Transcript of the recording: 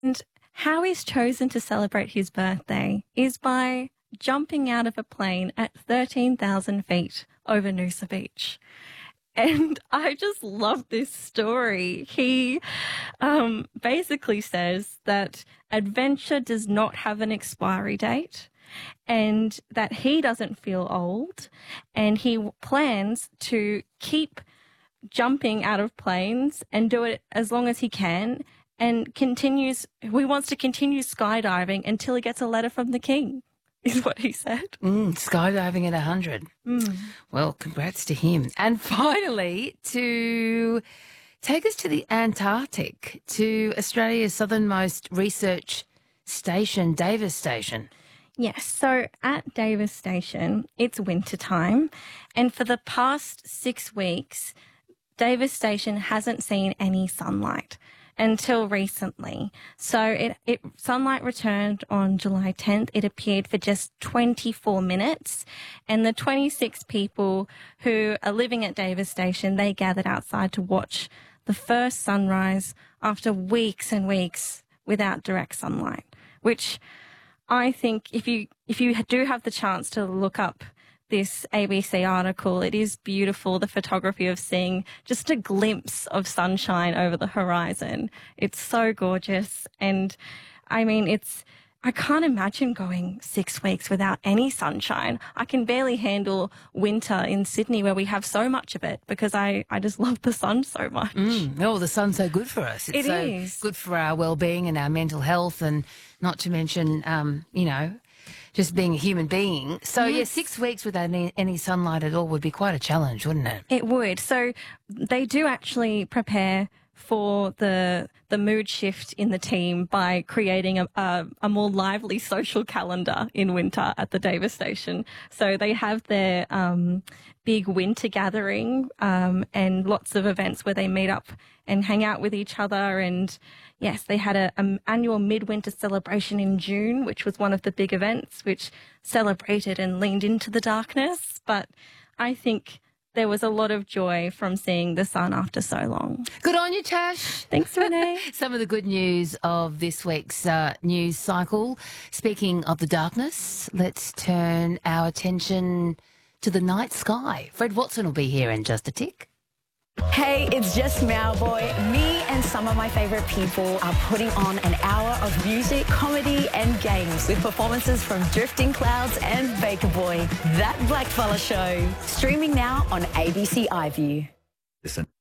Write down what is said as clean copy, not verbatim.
And how he's chosen to celebrate his birthday is by jumping out of a plane at 13,000 feet over Noosa Beach. And I just love this story. He basically says that adventure does not have an expiry date and that he doesn't feel old, and he plans to keep jumping out of planes and do it as long as he can, and he wants to continue skydiving until he gets a letter from the king, is what he said. Skydiving at 100. Well, congrats to him. And finally, to take us to the Antarctic, to Australia's southernmost research station, Davis Station. Yes, so at Davis Station, it's winter time, and for the past 6 weeks, Davis Station hasn't seen any sunlight until recently. So sunlight returned on July 10th. It appeared for just 24 minutes, and the 26 people who are living at Davis Station, they gathered outside to watch the first sunrise after weeks and weeks without direct sunlight, which I think if you do have the chance to look up this ABC article, it is beautiful, the photography of seeing just a glimpse of sunshine over the horizon. It's so gorgeous. And I mean, I can't imagine going 6 weeks without any sunshine. I can barely handle winter in Sydney where we have so much of it because I just love the sun so much. Oh, the sun's so good for us. It's is. Good for our well-being and our mental health, and not to mention, just being a human being. So, Yes. yeah, 6 weeks without any sunlight at all would be quite a challenge, wouldn't it? It would. So they do actually prepare for the mood shift in the team by creating a more lively social calendar in winter at the Davis Station. So they have their big winter gathering and lots of events where they meet up and hang out with each other. And yes, they had an annual midwinter celebration in June, which was one of the big events, which celebrated and leaned into the darkness. But I think there was a lot of joy from seeing the sun after so long. Good on you, Tash. Thanks, Renee. Some of the good news of this week's news cycle. Speaking of the darkness, let's turn our attention to the night sky. Fred Watson will be here in just a tick. Hey, it's just Mauboy. Me and some of my favourite people are putting on an hour of music, comedy and games with performances from Drifting Clouds and Baker Boy. That Blackfella Show. Streaming now on ABC iView. Listen.